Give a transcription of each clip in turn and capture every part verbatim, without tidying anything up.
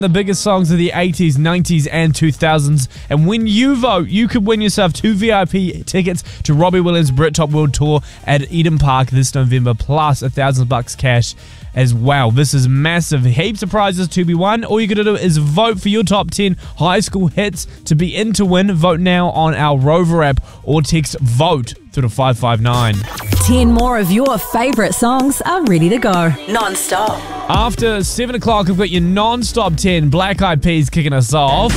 The biggest songs of the eighties, nineties and two thousands. And when you vote, you could win yourself two V I P tickets to Robbie Williams' Britpop World Tour at Eden Park this November, plus a thousand bucks cash as well. This is massive. Heaps of prizes to be won. All you got to do is vote for your top ten high school hits to be in to win. Vote now on our Rover app or text VOTE through to five five nine. ten more of your favourite songs are ready to go. Non-stop. After seven o'clock, we've got your non-stop ten. Black Eyed Peas kicking us off.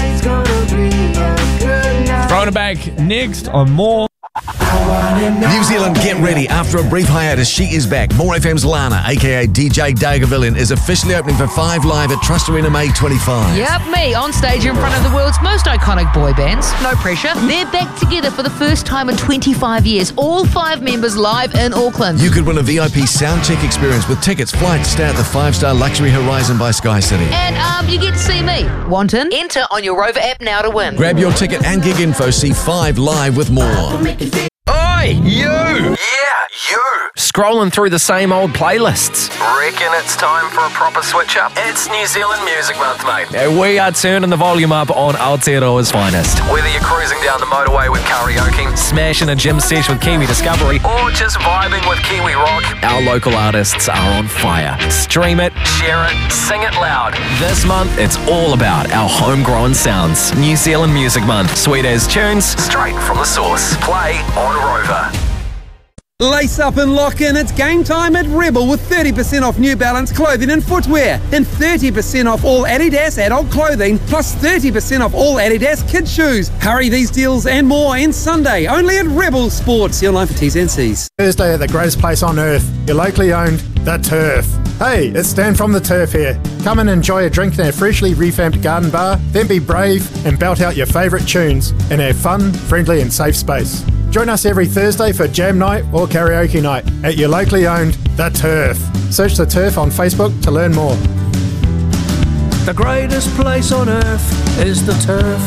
Throwing it back next on More. New Zealand, get ready. After a brief hiatus, she is back. More F M's Lana, aka D J Dagavillian, is officially opening for Five Live at Trust Arena May twenty-fifth. Yep, me on stage in front of the world's most iconic boy bands. No pressure. They're back together for the first time in twenty-five years. All five members live in Auckland. You could win a V I P soundcheck experience with tickets. Flights stay at the five-star Luxury Horizon by Sky City. And um, you get to see me. Want in? Enter on your Rover app now to win. Grab your ticket and gig info. See Five Live with More. Oi, you! Yeah, you! Scrolling through the same old playlists. Reckon it's time for a proper switch up? It's New Zealand Music Month, mate. And we are turning the volume up on Aotearoa's finest. Whether you're cruising down the motorway with karaoke, smashing a gym sesh with Kiwi Discovery, or just vibing with Kiwi Rock, our local artists are on fire. Stream it, share it, sing it loud. This month, it's all about our homegrown sounds. New Zealand Music Month. Sweet as tunes, straight from the source. Play on Rover. Lace up and lock in. It's game time at Rebel with thirty percent off New Balance clothing and footwear, and thirty percent off all Adidas adult clothing, plus thirty percent off all Adidas kids shoes. Hurry, these deals and more end Sunday, only at Rebel Sports. See online for T's and C's. Thursday at the greatest place on earth, your locally owned The Turf. Hey, it's Dan from The Turf here. Come and enjoy a drink in our freshly revamped garden bar, then be brave and belt out your favourite tunes in our fun, friendly and safe space. Join us every Thursday for jam night or karaoke night at your locally owned The Turf. Search The Turf on Facebook to learn more. The greatest place on earth is The Turf.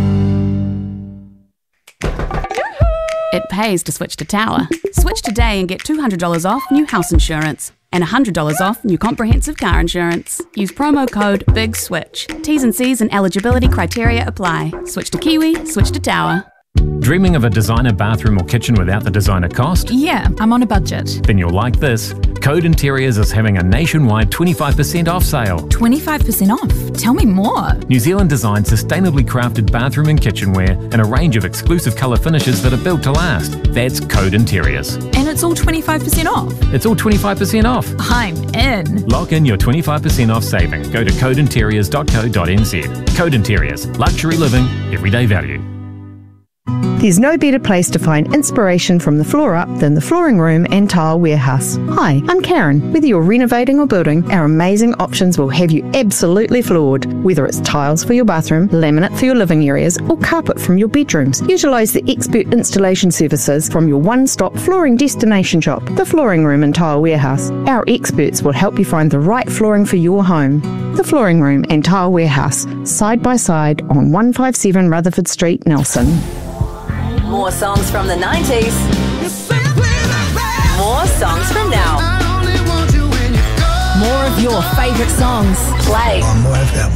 It pays to switch to Tower. Switch today and get two hundred dollars off new house insurance and one hundred dollars off new comprehensive car insurance. Use promo code BIGSWITCH. T's and C's and eligibility criteria apply. Switch to Kiwi, switch to Tower. Dreaming of a designer bathroom or kitchen without the designer cost? Yeah, I'm on a budget. Then you'll like this. Code Interiors is having a nationwide twenty-five percent off sale. twenty-five percent off? Tell me more. New Zealand designed sustainably crafted bathroom and kitchenware in a range of exclusive colour finishes that are built to last. That's Code Interiors. And it's all twenty-five percent off? It's all twenty-five percent off. I'm in. Lock in your twenty-five percent off saving. Go to code interiors dot co dot n z. Code Interiors. Luxury living, everyday value. There's no better place to find inspiration from the floor up than the Flooring Room and Tile Warehouse. Hi, I'm Karen. Whether you're renovating or building, our amazing options will have you absolutely floored. Whether it's tiles for your bathroom, laminate for your living areas, or carpet from your bedrooms, utilise the expert installation services from your one-stop flooring destination shop, the Flooring Room and Tile Warehouse. Our experts will help you find the right flooring for your home. The Flooring Room and Tile Warehouse, side by side on one fifty-seven Rutherford Street, Nelson. More songs from the nineties. More songs from now. More of your favourite songs. Play on More F M.